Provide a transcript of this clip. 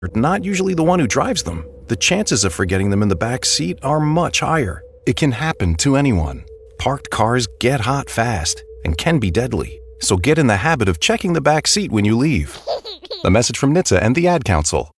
not usually the one who drives them, the chances of forgetting them in the back seat are much higher. It can happen to anyone. Parked cars get hot fast and can be deadly, so get in the habit of checking the back seat when you leave. A message from NHTSA and the Ad Council.